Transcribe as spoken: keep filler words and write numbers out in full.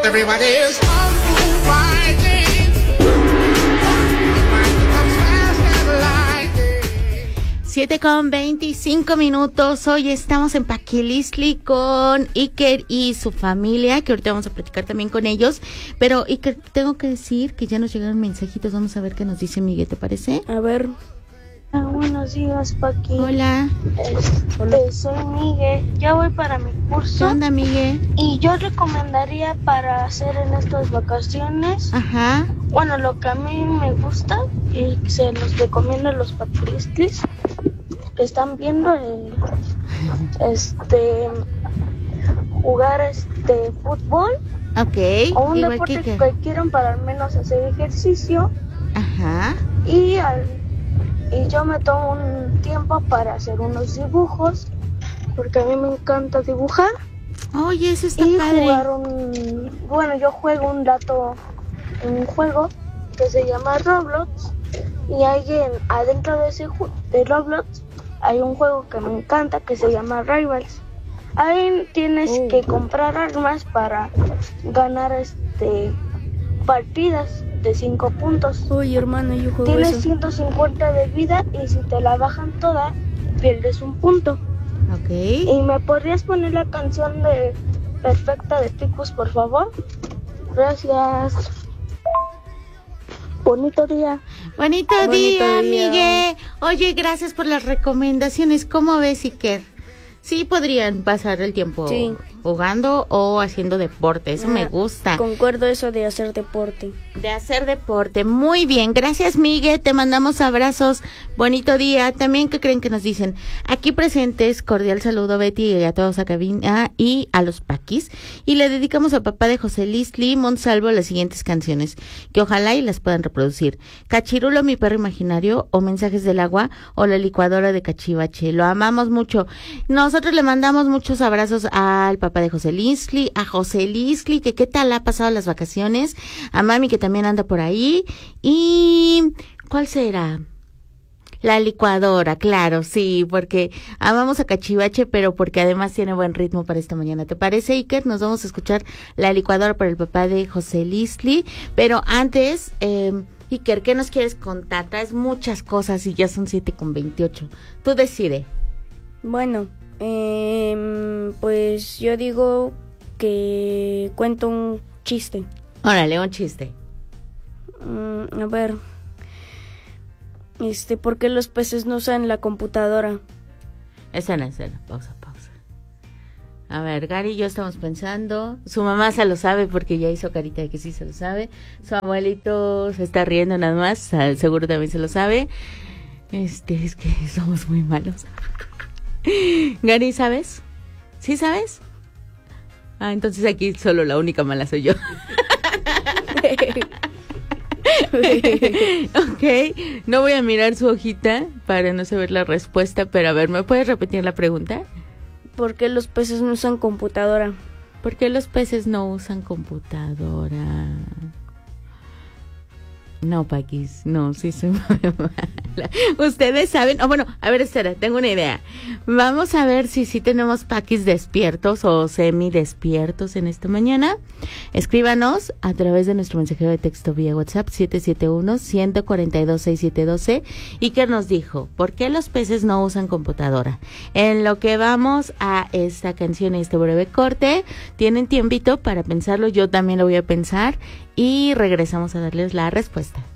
Everybody is fighting. siete con veinticinco minutos. Hoy estamos en Paquilistli con Iker y su familia, que ahorita vamos a platicar también con ellos. Pero Iker, tengo que decir que ya nos llegaron mensajitos. Vamos a ver qué nos dice Miguel, ¿te parece? A ver. Ah, buenos días, Paqui. Hola. Este, Hola. Soy Miguel. Ya voy para mi curso. ¿Qué onda, Miguel? Y yo recomendaría para hacer en estas vacaciones. Ajá. Bueno, lo que a mí me gusta y se los recomiendo a los paquilistlis que están viendo, eh, este, jugar este fútbol. Ok. O un Igual deporte que, que quieran para al menos hacer ejercicio. Ajá. Y al Y yo me tomo un tiempo para hacer unos dibujos, porque a mí me encanta dibujar. Oye, eso está y padre. Jugar un... Bueno, yo juego un rato un juego que se llama Roblox. Y ahí en, adentro de ese ju- de Roblox hay un juego que me encanta que se llama Rivals. Ahí tienes oh. que comprar armas para ganar este partidas de cinco puntos. Uy, hermano, yo juego Tienes eso. ciento cincuenta de vida y si te la bajan toda, pierdes un punto. Ok. ¿Y me podrías poner la canción de Perfecta de Ticus, por favor? Gracias. Bonito día. Bonito, Bonito día, día, Miguel. Oye, gracias por las recomendaciones. ¿Cómo ves, Iker? Sí, podrían pasar el tiempo sí. jugando o haciendo deporte. Eso ah, me gusta. Concuerdo eso de hacer deporte. De hacer deporte. Muy bien. Gracias, Miguel. Te mandamos abrazos. Bonito día. También, ¿qué creen que nos dicen? Aquí presentes, cordial saludo a Betty y a todos a cabina y a los paquis. Y le dedicamos a papá de José Listli Monsalvo las siguientes canciones, que ojalá y las puedan reproducir. Cachirulo, mi perro imaginario, o Mensajes del agua, o La licuadora de Cachivache. Lo amamos mucho. Nosotros le mandamos muchos abrazos al papá de José Listli, a José Listli, que qué tal ha pasado las vacaciones, a mami que también anda por ahí, y ¿cuál será? La licuadora, claro, sí, porque amamos a Cachivache, pero porque además tiene buen ritmo para esta mañana. ¿Te parece, Iker? Nos vamos a escuchar La licuadora para el papá de José Listli, pero antes, eh, Iker, ¿qué nos quieres contar? Traes muchas cosas y ya son siete con veintiocho. Tú decide. Bueno, eh, pues yo digo que cuento un chiste. Órale, un chiste. Mm, a ver, este, ¿por qué los peces no usan la computadora? Escena, escena, pausa, pausa. A ver, Gary y yo estamos pensando. Su mamá se lo sabe porque ya hizo carita de que sí se lo sabe. Su abuelito se está riendo nada más, seguro también se lo sabe. Este, es que somos muy malos. Gary, ¿sabes? ¿Sí sabes? Ah, entonces aquí solo la única mala soy yo. Ok, no voy a mirar su hojita para no saber la respuesta, pero a ver, ¿me puedes repetir la pregunta? ¿Por qué los peces no usan computadora? ¿Por qué los peces no usan computadora? No, Paquis, no, sí soy muy mala. Ustedes saben, oh, bueno, a ver, espera, tengo una idea. Vamos a ver si sí tenemos Paquis despiertos o semi despiertos en esta mañana. Escríbanos a través de nuestro mensajero de texto vía WhatsApp siete siete uno, uno cuatro dos, seis siete uno dos y que nos dijo, ¿por qué los peces no usan computadora? En lo que vamos a esta canción y este breve corte, tienen tiempito para pensarlo, yo también lo voy a pensar y regresamos a darles la respuesta.